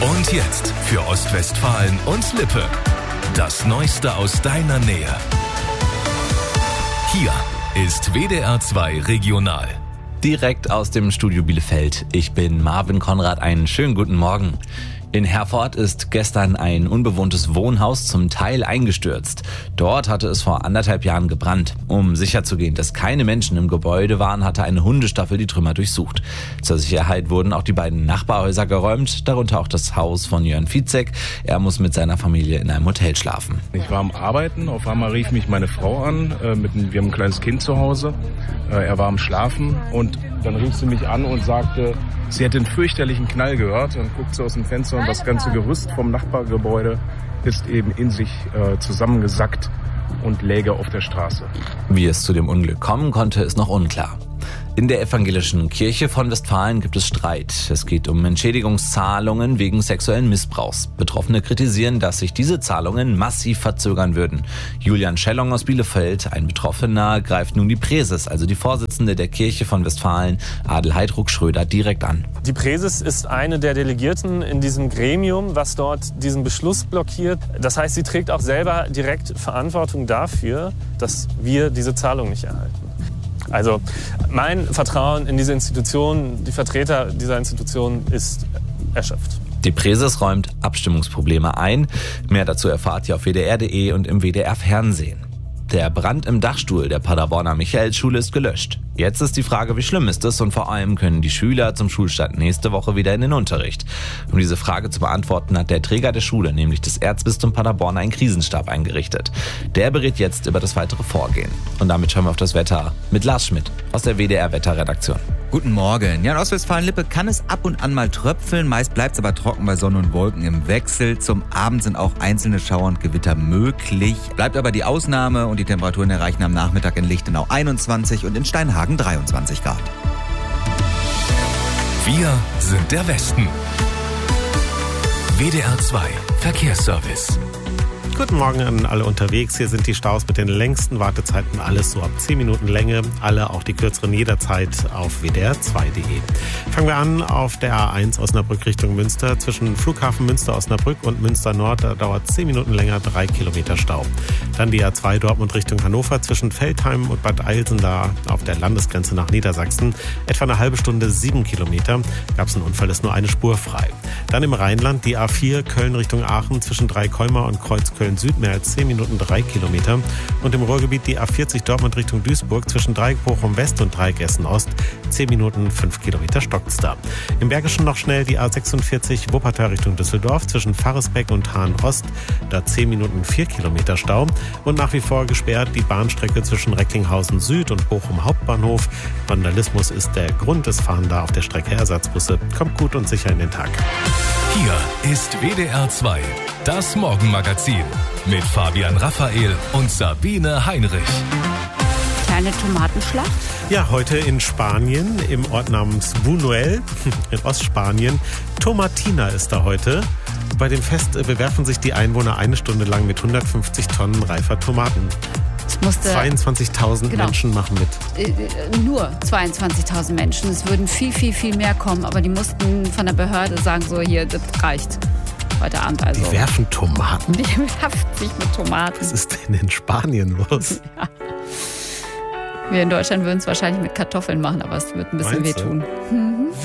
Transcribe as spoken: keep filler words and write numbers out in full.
Und jetzt für Ostwestfalen und Lippe. Das Neueste aus deiner Nähe. Hier ist W D R zwei Regional. Direkt aus dem Studio Bielefeld. Ich bin Marvin Konrad. Einen schönen guten Morgen. In Herford ist gestern ein unbewohntes Wohnhaus zum Teil eingestürzt. Dort hatte es vor anderthalb Jahren gebrannt. Um sicherzugehen, dass keine Menschen im Gebäude waren, hatte eine Hundestaffel die Trümmer durchsucht. Zur Sicherheit wurden auch die beiden Nachbarhäuser geräumt, darunter auch das Haus von Jörn Fietzek. Er muss mit seiner Familie in einem Hotel schlafen. Ich war am Arbeiten, auf einmal rief mich meine Frau an. Äh, mit ein, wir haben ein kleines Kind zu Hause. Äh, er war am Schlafen und dann rief sie mich an und sagte, sie hätte einen fürchterlichen Knall gehört und guckt so aus dem Fenster und das ganze Gerüst vom Nachbargebäude ist eben in sich äh, zusammengesackt und läge auf der Straße. Wie es zu dem Unglück kommen konnte, ist noch unklar. In der evangelischen Kirche von Westfalen gibt es Streit. Es geht um Entschädigungszahlungen wegen sexuellen Missbrauchs. Betroffene kritisieren, dass sich diese Zahlungen massiv verzögern würden. Julian Schellong aus Bielefeld, ein Betroffener, greift nun die Präses, also die Vorsitzende der Kirche von Westfalen, Adelheid Ruck-Schröder, direkt an. Die Präses ist eine der Delegierten in diesem Gremium, was dort diesen Beschluss blockiert. Das heißt, sie trägt auch selber direkt Verantwortung dafür, dass wir diese Zahlung nicht erhalten. Also mein Vertrauen in diese Institution, die Vertreter dieser Institution ist erschöpft. Die Präses räumt Abstimmungsprobleme ein. Mehr dazu erfahrt ihr auf W D R punkt de und im W D R Fernsehen. Der Brand im Dachstuhl der Paderborner Michaelsschule ist gelöscht. Jetzt ist die Frage, wie schlimm ist es und vor allem können die Schüler zum Schulstart nächste Woche wieder in den Unterricht. Um diese Frage zu beantworten, hat der Träger der Schule, nämlich das Erzbistum Paderborn, einen Krisenstab eingerichtet. Der berät jetzt über das weitere Vorgehen. Und damit schauen wir auf das Wetter mit Lars Schmidt aus der W D R Wetterredaktion. Guten Morgen. Ja, in Ostwestfalen-Lippe kann es ab und an mal tröpfeln. Meist bleibt es aber trocken bei Sonne und Wolken im Wechsel. Zum Abend sind auch einzelne Schauer und Gewitter möglich. Bleibt aber die Ausnahme und die Temperaturen erreichen am Nachmittag in Lichtenau einundzwanzig und in Steinhagen dreiundzwanzig Grad. Wir sind der Westen. W D R zwei Verkehrsservice. Guten Morgen an alle unterwegs. Hier sind die Staus mit den längsten Wartezeiten. Alles so ab zehn Minuten Länge. Alle auch die kürzeren jederzeit auf W D R zwei punkt de. Fangen wir an auf der A eins Osnabrück Richtung Münster. Zwischen Flughafen Münster-Osnabrück und Münster Nord. Da dauert zehn Minuten länger, drei Kilometer Stau. Dann die A zwei Dortmund Richtung Hannover. Zwischen Veltheim und Bad Eilsen, da auf der Landesgrenze nach Niedersachsen. Etwa eine halbe Stunde, sieben Kilometer. Gab es einen Unfall, ist nur eine Spur frei. Dann im Rheinland die A vier Köln Richtung Aachen. Zwischen Dreikäumer und Kreuzköln Süd mehr als zehn Minuten, drei Kilometer. Und im Ruhrgebiet die A vierzig Dortmund Richtung Duisburg zwischen Dreieck Bochum West und Dreieck Essen Ost, zehn Minuten, fünf Kilometer stockt's da. Im Bergischen noch schnell die A sechsundvierzig Wuppertal Richtung Düsseldorf zwischen Faresbeck und Hahn Ost, da zehn Minuten, vier Kilometer Stau. Und nach wie vor gesperrt die Bahnstrecke zwischen Recklinghausen Süd und Bochum Hauptbahnhof. Vandalismus ist der Grund des Fahren da auf der Strecke. Ersatzbusse. Kommt gut und sicher in den Tag. Hier ist W D R zwei, das Morgenmagazin mit Fabian Raphael und Sabine Heinrich. Kleine Tomatenschlacht? Ja, heute in Spanien, im Ort namens Buñuel, in Ostspanien. Tomatina ist da heute. Bei dem Fest bewerfen sich die Einwohner eine Stunde lang mit hundertfünfzig Tonnen reifer Tomaten. zweiundzwanzigtausend genau. Menschen machen mit. Äh, nur zweiundzwanzigtausend Menschen. Es würden viel, viel, viel mehr kommen. Aber die mussten von der Behörde sagen, so hier, das reicht. Heute Abend also. Die werfen Tomaten? Die werfen sich mit Tomaten. Was ist denn in Spanien los? Ja. Wir in Deutschland würden es wahrscheinlich mit Kartoffeln machen, aber es wird ein bisschen Meinst du? wehtun. Mhm.